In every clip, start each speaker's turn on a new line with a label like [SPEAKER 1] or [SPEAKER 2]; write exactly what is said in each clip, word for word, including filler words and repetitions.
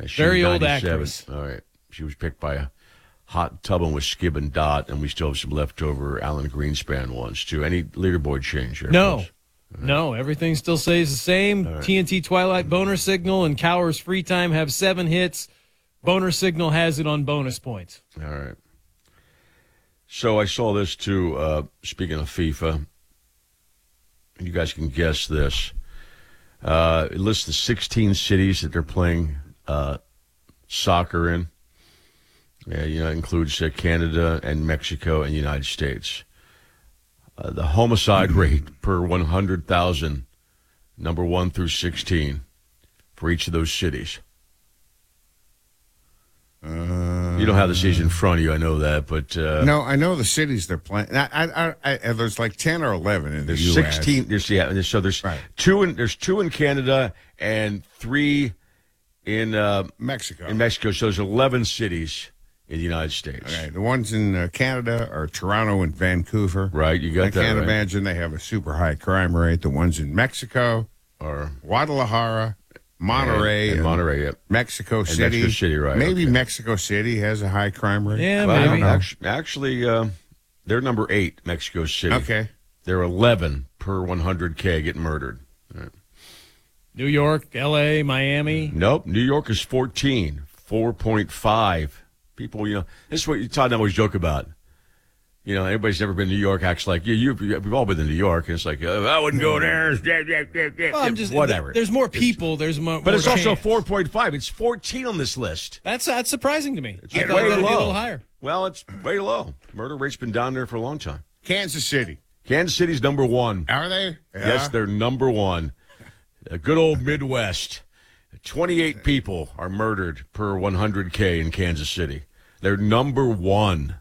[SPEAKER 1] Uh, she
[SPEAKER 2] Very
[SPEAKER 1] was
[SPEAKER 2] old
[SPEAKER 1] ninety-seven.
[SPEAKER 2] actress.
[SPEAKER 1] All right. She was picked by a hot tubbing with Skib and Dot, and we still have some leftover Alan Greenspan ones, too. Any leaderboard change there?
[SPEAKER 2] No.
[SPEAKER 1] Folks?
[SPEAKER 2] No, everything still stays the same.
[SPEAKER 1] Right.
[SPEAKER 2] T N T Twilight Boner Signal and Cowers Free Time have seven hits. Boner Signal has it on bonus points.
[SPEAKER 1] All right. So I saw this, too, uh, speaking of FIFA. You guys can guess this. Uh, it lists the sixteen cities that they're playing uh, soccer in. Yeah, you know, it includes uh, Canada and Mexico and the United States. Uh, the homicide rate per one hundred thousand, number one through sixteen, for each of those cities.
[SPEAKER 3] Uh,
[SPEAKER 1] You don't have the cities in front of you, I know that, but uh,
[SPEAKER 3] no, I know the cities they're playing. I, I, I, I, there's like ten or eleven in the
[SPEAKER 1] there's
[SPEAKER 3] U S.
[SPEAKER 1] sixteen. There's yeah, so there's
[SPEAKER 3] Right.
[SPEAKER 1] two in there's two in Canada and three in uh,
[SPEAKER 3] Mexico.
[SPEAKER 1] in Mexico. So there's eleven cities in the United States.
[SPEAKER 3] Okay, the ones in uh, Canada are Toronto and Vancouver.
[SPEAKER 1] Right, you got
[SPEAKER 3] I
[SPEAKER 1] that
[SPEAKER 3] can't
[SPEAKER 1] right.
[SPEAKER 3] imagine they have a super high crime rate. The ones in Mexico,
[SPEAKER 1] Or
[SPEAKER 3] Guadalajara, Monterrey,
[SPEAKER 1] and, and Monterey, yep.
[SPEAKER 3] Mexico City.
[SPEAKER 1] Mexico City, right,
[SPEAKER 3] Maybe
[SPEAKER 1] okay.
[SPEAKER 3] Mexico City has a high crime rate.
[SPEAKER 2] Yeah,
[SPEAKER 1] Well,
[SPEAKER 2] maybe.
[SPEAKER 1] Actually, actually uh, they're number eight, Mexico City.
[SPEAKER 3] Okay.
[SPEAKER 1] They're eleven per one hundred K getting murdered. Right.
[SPEAKER 2] New York, L A, Miami.
[SPEAKER 1] Nope, New York is fourteen, four point five. People, you know, this is what Todd and I always joke about. You know, everybody's never been to New York acts like, yeah, you, we've all been to New York, and it's like, oh, I wouldn't go there.
[SPEAKER 2] Well, I'm just,
[SPEAKER 1] Whatever.
[SPEAKER 2] There's more people. There's more.
[SPEAKER 1] But it's
[SPEAKER 2] more
[SPEAKER 1] also
[SPEAKER 2] chance.
[SPEAKER 1] four point five. It's fourteen on this list.
[SPEAKER 2] That's that's surprising to me.
[SPEAKER 1] It's
[SPEAKER 2] I
[SPEAKER 1] way
[SPEAKER 2] thought that'd be a
[SPEAKER 1] low.
[SPEAKER 2] little higher.
[SPEAKER 1] Well, it's way low. Murder rate's been down there for a long time.
[SPEAKER 3] Kansas City.
[SPEAKER 1] Kansas City's number one.
[SPEAKER 3] Are they?
[SPEAKER 1] Yes, they're number one. A good old Midwest. twenty-eight people are murdered per one hundred K in Kansas City. They're number one.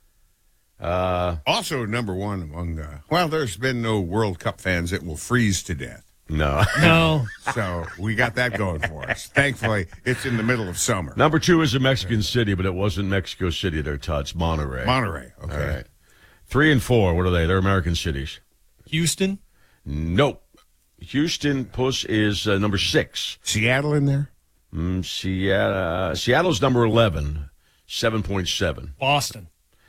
[SPEAKER 1] Uh,
[SPEAKER 3] Also number one among, uh, well, there's been no World Cup fans that will freeze to death.
[SPEAKER 1] no.
[SPEAKER 2] No.
[SPEAKER 3] So we got that going for us. Thankfully, it's in the middle of summer.
[SPEAKER 1] Number two is a Mexican city, but it wasn't Mexico City there, Todd. It's Monterey.
[SPEAKER 3] Monterey. Okay.
[SPEAKER 1] All right. Three and four, what are they? They're American cities.
[SPEAKER 2] Houston.
[SPEAKER 1] Nope. Houston, Puss, is uh, number six.
[SPEAKER 3] Seattle in there?
[SPEAKER 1] Mm, Seattle, uh, Seattle's number eleven, seven point seven.
[SPEAKER 2] Boston.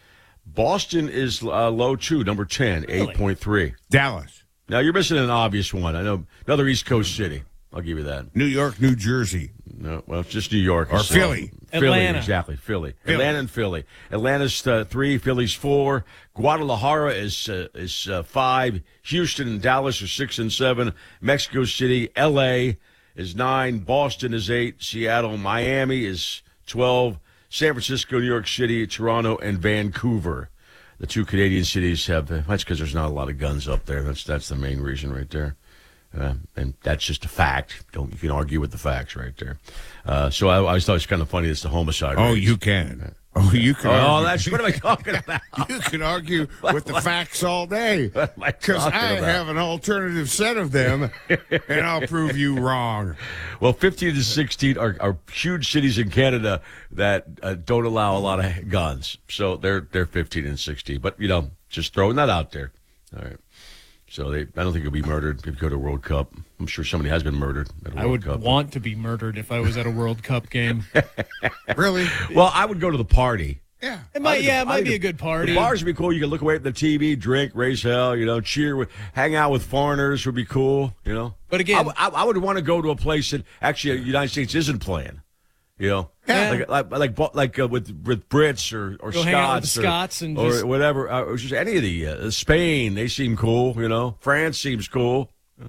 [SPEAKER 1] Boston is uh, low, too, number ten,
[SPEAKER 2] Really?
[SPEAKER 1] eight point three.
[SPEAKER 3] Dallas.
[SPEAKER 1] Now, you're missing an obvious one. I know another East Coast city. I'll give you that.
[SPEAKER 3] New York, New Jersey.
[SPEAKER 1] No, well, it's just New York.
[SPEAKER 3] Or
[SPEAKER 1] It's, uh,
[SPEAKER 3] Philly.
[SPEAKER 1] Philly,
[SPEAKER 2] Atlanta.
[SPEAKER 1] exactly. Philly.
[SPEAKER 3] Philly.
[SPEAKER 1] Atlanta and Philly. Atlanta's uh, three, Philly's four. Guadalajara is uh, is uh, five. Houston and Dallas are six and seven. Mexico City, L A is nine. Boston is eight. Seattle, Miami is twelve. San Francisco, New York City, Toronto, and Vancouver. The two Canadian cities have. Uh, that's because there's not a lot of guns up there. That's that's the main reason right there. Uh, and that's just a fact. Don't you can argue with the facts right there. Uh, so I, I always thought it was kind of funny. It's the homicide.
[SPEAKER 3] Oh,
[SPEAKER 1] rates.
[SPEAKER 3] you can. Oh, you can.
[SPEAKER 1] Oh,
[SPEAKER 3] argue.
[SPEAKER 1] that's what am I talking about?
[SPEAKER 3] You can argue with the facts all day
[SPEAKER 1] What am I
[SPEAKER 3] because
[SPEAKER 1] talking
[SPEAKER 3] I
[SPEAKER 1] about?
[SPEAKER 3] have an alternative set of them, and I'll prove you wrong.
[SPEAKER 1] Well, fifteen to sixteen are, are huge cities in Canada that uh, don't allow a lot of guns. So they're they're fifteen and sixteen. But you know, just throwing that out there. All right. So they, I don't think you'll be murdered if you go to a World Cup. I'm sure somebody has been murdered at a World
[SPEAKER 2] I would
[SPEAKER 1] Cup.
[SPEAKER 2] want to be murdered if I was at a World Cup game.
[SPEAKER 3] Really?
[SPEAKER 1] Well, I would go to the party.
[SPEAKER 3] Yeah.
[SPEAKER 2] It might,
[SPEAKER 1] think
[SPEAKER 2] yeah,
[SPEAKER 1] the-
[SPEAKER 2] it
[SPEAKER 1] I
[SPEAKER 2] might
[SPEAKER 1] think
[SPEAKER 2] be
[SPEAKER 1] the-
[SPEAKER 2] a good party.
[SPEAKER 1] The bars would be cool. You could look away at the T V, drink, raise hell, you know, cheer, with, hang out with foreigners would be cool, you know.
[SPEAKER 2] But again-
[SPEAKER 1] I, w- I, I would want to go to a place that actually the United States isn't playing, you know.
[SPEAKER 2] Yeah.
[SPEAKER 1] Like like like, bo- like uh, with with Brits or, or
[SPEAKER 2] Go
[SPEAKER 1] Scots
[SPEAKER 2] hang out with the
[SPEAKER 1] or,
[SPEAKER 2] Scots and
[SPEAKER 1] or
[SPEAKER 2] just-
[SPEAKER 1] whatever. Uh, or just any of the uh, Spain, they seem cool, you know. France seems cool.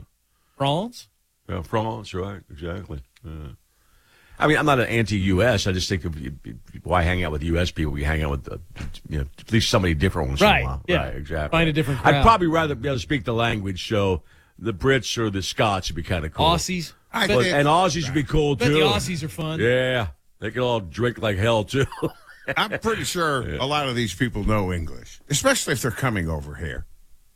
[SPEAKER 2] France?
[SPEAKER 1] Yeah, France, right? Exactly. Yeah. I mean, I'm not an anti-U S. I just think of why hang out with U S people? We hang out with, uh, you know, at least somebody different once
[SPEAKER 2] Right,
[SPEAKER 1] in a while.
[SPEAKER 2] yeah.
[SPEAKER 1] Right, exactly.
[SPEAKER 2] Find a different
[SPEAKER 1] I'd
[SPEAKER 2] crowd.
[SPEAKER 1] probably rather be able to speak the language, so the Brits or the Scots would be kind of cool.
[SPEAKER 2] Aussies?
[SPEAKER 3] I
[SPEAKER 1] But-
[SPEAKER 3] think-
[SPEAKER 1] and Aussies would be cool,
[SPEAKER 2] Bet
[SPEAKER 1] too.
[SPEAKER 2] the Aussies are fun.
[SPEAKER 1] Yeah. They could all drink like hell, too.
[SPEAKER 3] I'm pretty sure a lot of these people know English, especially if they're coming over here.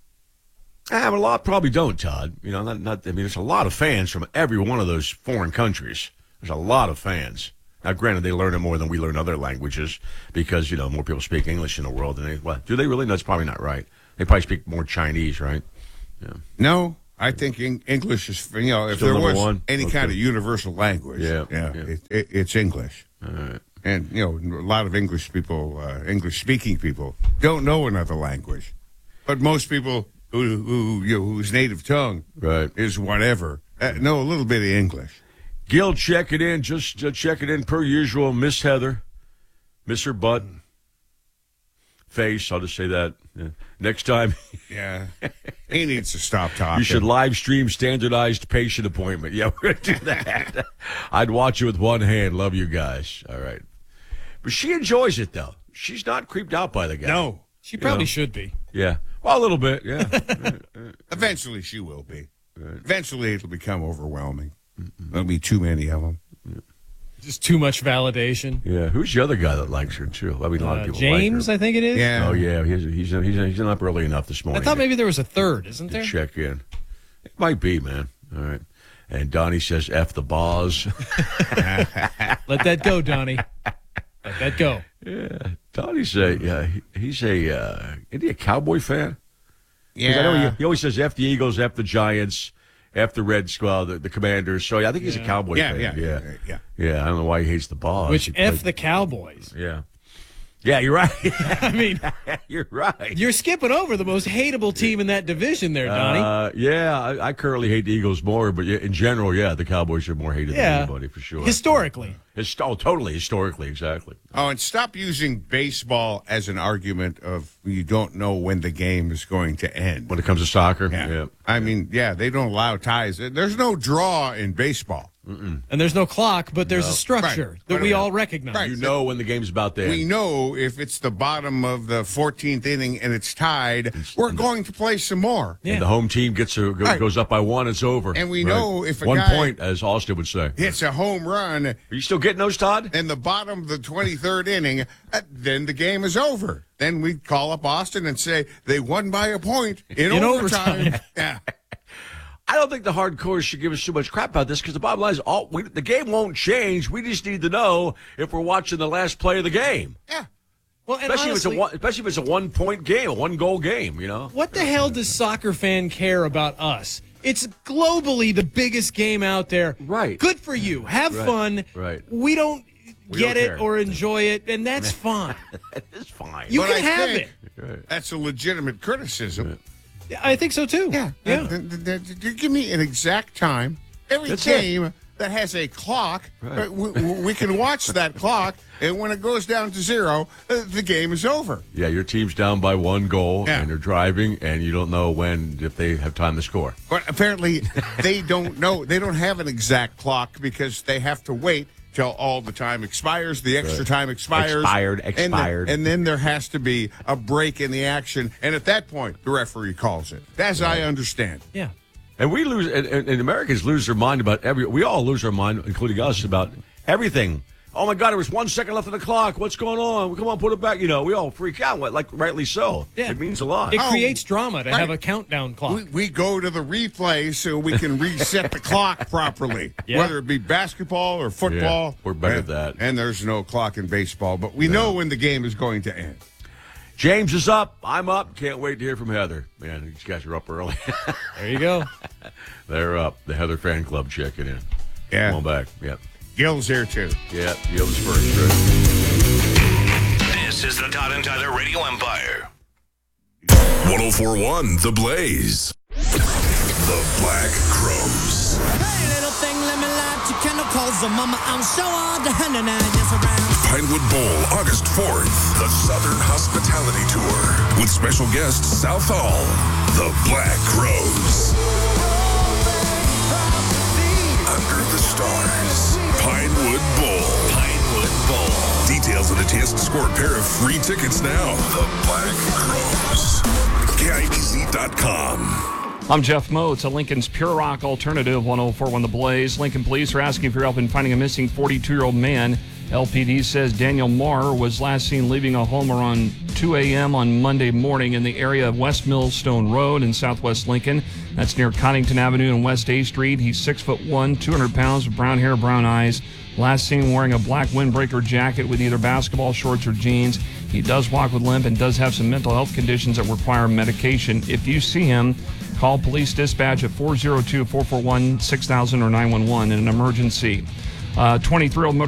[SPEAKER 1] Ah, but a lot probably don't, Todd. You know, not, not. I mean, there's a lot of fans from every one of those foreign countries. There's a lot of fans. Now, granted, they learn it more than we learn other languages because, you know, more people speak English in the world than they. Well, do they really? No, that's probably not right. They probably speak more Chinese, right? Yeah.
[SPEAKER 3] No, I think en- English is, you know, if
[SPEAKER 1] Still
[SPEAKER 3] there
[SPEAKER 1] number
[SPEAKER 3] was
[SPEAKER 1] one?
[SPEAKER 3] any
[SPEAKER 1] Okay.
[SPEAKER 3] kind of universal language,
[SPEAKER 1] Yeah,
[SPEAKER 3] yeah,
[SPEAKER 1] yeah.
[SPEAKER 3] It, it, it's English.
[SPEAKER 1] All right.
[SPEAKER 3] And, you know, a lot of English people, uh, English-speaking people, don't know another language. But most people who, who you know, whose native tongue
[SPEAKER 1] Right.
[SPEAKER 3] is whatever uh, know a little bit of English.
[SPEAKER 1] Gil checking in, just uh, checking in per usual. Miss Heather. Miss her butt. Face, I'll just say that. Yeah. Next time,
[SPEAKER 3] Yeah. He needs to stop talking.
[SPEAKER 1] you should live stream standardized patient appointment. Yeah, we're going to do that. I'd watch it with one hand. Love you guys. All right. But she enjoys it, though. She's not creeped out by the guy.
[SPEAKER 3] No.
[SPEAKER 2] She probably
[SPEAKER 1] know.
[SPEAKER 2] should be.
[SPEAKER 1] Yeah. Well, a little bit, yeah.
[SPEAKER 3] Eventually she will be. Eventually it'll become overwhelming. There'll be too many of them.
[SPEAKER 2] Just too much validation.
[SPEAKER 1] Yeah. Who's the other guy that likes her, too? I mean, a lot of
[SPEAKER 2] Uh,
[SPEAKER 1] people
[SPEAKER 2] James,
[SPEAKER 1] like
[SPEAKER 2] I think it is.
[SPEAKER 1] her.
[SPEAKER 3] Yeah.
[SPEAKER 1] Oh, yeah. He's, he's, he's, he's not up early enough this
[SPEAKER 2] I
[SPEAKER 1] morning.
[SPEAKER 2] thought maybe there was a third, isn't
[SPEAKER 1] to
[SPEAKER 2] there?
[SPEAKER 1] check in. It might be, man. All right. And Donnie says, F the boss.
[SPEAKER 2] Let that go, Donnie. Let that go.
[SPEAKER 1] Yeah. Donnie's a, yeah, he, he's a, uh, isn't he a Cowboy fan? 'Cause I know
[SPEAKER 3] Yeah.
[SPEAKER 1] he, he always says F the Eagles, F the Giants, F the Reds, well, the, the Commanders. So yeah, I think he's a Cowboy
[SPEAKER 3] Yeah,
[SPEAKER 1] fan.
[SPEAKER 3] yeah,
[SPEAKER 1] yeah,
[SPEAKER 3] yeah, yeah.
[SPEAKER 1] Yeah, I don't know why he hates the boss.
[SPEAKER 2] Which
[SPEAKER 1] He
[SPEAKER 2] F
[SPEAKER 1] played-
[SPEAKER 2] the Cowboys.
[SPEAKER 1] Yeah. Yeah, you're right.
[SPEAKER 2] I mean,
[SPEAKER 1] You're right.
[SPEAKER 2] you're skipping over the most hateable team in that division there, Donnie.
[SPEAKER 1] Uh, yeah, I, I currently hate the Eagles more, but yeah, in general, yeah, the Cowboys are more hated
[SPEAKER 2] yeah.
[SPEAKER 1] than anybody for sure.
[SPEAKER 2] Historically.
[SPEAKER 1] Hist- oh, totally, historically, exactly.
[SPEAKER 3] Oh, and stop using baseball as an argument of you don't know when the game is going to end.
[SPEAKER 1] When it comes to soccer,
[SPEAKER 3] Yeah.
[SPEAKER 1] yeah.
[SPEAKER 3] I mean, yeah, they don't allow ties. There's no draw in baseball.
[SPEAKER 2] And there's no clock, but there's a structure
[SPEAKER 3] Right.
[SPEAKER 2] that
[SPEAKER 3] Right.
[SPEAKER 2] we all recognize.
[SPEAKER 3] Right.
[SPEAKER 1] You know when the game's about to end.
[SPEAKER 3] We know if it's the bottom of the fourteenth inning and it's tied, we're going to play some more.
[SPEAKER 2] Yeah.
[SPEAKER 1] And the home team gets a, go,
[SPEAKER 3] Right.
[SPEAKER 1] goes up by one, it's over.
[SPEAKER 3] And we
[SPEAKER 1] Right.
[SPEAKER 3] know if a
[SPEAKER 1] one
[SPEAKER 3] guy-
[SPEAKER 1] point, as Austin would say.
[SPEAKER 3] Hits a home run
[SPEAKER 1] Are you still getting those, Todd?
[SPEAKER 3] in the bottom of the twenty-third inning, uh, then the game is over. Then we call up Austin and say they won by a point in,
[SPEAKER 2] In
[SPEAKER 3] overtime.
[SPEAKER 2] overtime.
[SPEAKER 3] Yeah.
[SPEAKER 1] I don't think the hardcores should give us too much crap about this because the bottom line is all we, the game won't change. We just need to know if we're watching the last play of the game,
[SPEAKER 3] Yeah.
[SPEAKER 2] Well, and
[SPEAKER 1] especially
[SPEAKER 2] honestly,
[SPEAKER 1] if it's a one, especially if it's a one point game, a one goal game. You know,
[SPEAKER 2] what the hell does soccer fan care about us? It's globally the biggest game out there.
[SPEAKER 1] Right.
[SPEAKER 2] Good for you. Have
[SPEAKER 1] Right.
[SPEAKER 2] fun.
[SPEAKER 1] Right.
[SPEAKER 2] We don't
[SPEAKER 1] We
[SPEAKER 2] get
[SPEAKER 1] don't
[SPEAKER 2] it
[SPEAKER 1] care.
[SPEAKER 2] or enjoy it, and that's fine.
[SPEAKER 1] it's fine.
[SPEAKER 2] You
[SPEAKER 3] But
[SPEAKER 2] can
[SPEAKER 3] I
[SPEAKER 2] have
[SPEAKER 3] think
[SPEAKER 2] it.
[SPEAKER 3] That's a legitimate criticism.
[SPEAKER 2] I think so too.
[SPEAKER 3] Yeah.
[SPEAKER 2] Yeah.
[SPEAKER 3] Th- th- th- th- Give me an exact time. Every
[SPEAKER 1] That's it.
[SPEAKER 3] game that has a clock,
[SPEAKER 1] Right.
[SPEAKER 3] uh, we, we can watch that clock, and when it goes down to zero, uh, the game is over.
[SPEAKER 1] Yeah, your team's down by one goal,
[SPEAKER 3] Yeah.
[SPEAKER 1] and they're driving, and you don't know when if they have time to score.
[SPEAKER 3] But apparently, they don't know. They don't have an exact clock because they have to wait till all the time expires. The extra time expires.
[SPEAKER 1] Expired,
[SPEAKER 3] and then-
[SPEAKER 1] expired.
[SPEAKER 3] And, then there has to be a break in the action. And at that point, the referee calls it. As I understand.
[SPEAKER 2] Yeah.
[SPEAKER 1] And we lose, and, and, and Americans lose their mind about every. We all lose our mind, including us, about everything. Oh my God! There was one second left on the clock. What's going on? Come on, put it back. You know, we all freak out. Like rightly so.
[SPEAKER 2] Yeah.
[SPEAKER 1] It means a lot.
[SPEAKER 2] It
[SPEAKER 3] Oh,
[SPEAKER 2] creates drama to
[SPEAKER 3] right.
[SPEAKER 2] have a countdown clock.
[SPEAKER 3] We, we go to the replay so we can reset the clock properly,
[SPEAKER 2] Yeah.
[SPEAKER 3] whether it be basketball or football.
[SPEAKER 1] Yeah, we're better
[SPEAKER 3] and,
[SPEAKER 1] at that.
[SPEAKER 3] And there's no clock in baseball, but we know when the game is going to end.
[SPEAKER 1] James is up. I'm up. Can't wait to hear from Heather. Man, these guys are up early.
[SPEAKER 2] There you go.
[SPEAKER 1] They're up. The Heather fan club checking in.
[SPEAKER 3] Yeah.
[SPEAKER 1] Come on back. Yeah.
[SPEAKER 3] Gil's here too.
[SPEAKER 1] Yeah. Gil's first. Right?
[SPEAKER 4] This is the Todd and Tyler Radio Empire.
[SPEAKER 5] ten forty-one The Blaze. The Black Crows.
[SPEAKER 6] Hey, little thing, let me light your candle, cause the mama, I'm sure all the hand and I just around.
[SPEAKER 5] Pinewood Bowl, August fourth. The Southern Hospitality Tour. With special guest South Hall. The Black Crows. Under the Stars. Pinewood Bowl. Pinewood Bowl. Details and a chance to score a pair of free tickets now. The Black Crows. K I B Z dot com.
[SPEAKER 7] I'm Jeff Moats, a Lincoln's Pure Rock Alternative, one oh four point one The Blaze. Lincoln police are asking for your help in finding a missing forty-two-year-old man. L P D says Daniel Marr was last seen leaving a home around two a.m. on Monday morning in the area of West Millstone Road in southwest Lincoln. That's near Connington Avenue and West A Street. He's six foot one, two hundred pounds, with brown hair, brown eyes. Last seen wearing a black windbreaker jacket with either basketball shorts or jeans. He does walk with limp and does have some mental health conditions that require medication. If you see him, Call police dispatch at four oh two, four four one, six thousand or nine one one in an emergency. Uh, twenty-three-year-old